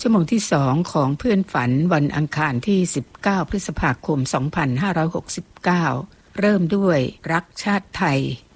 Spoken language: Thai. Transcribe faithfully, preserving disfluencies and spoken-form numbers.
ชั่วโมงที่สองของเพื่อนฝันวันอังคารที่สิบเก้าพฤษภาคมสองพันห้าร้อยหกสิบเก้าเริ่มด้วยรักชาติไทย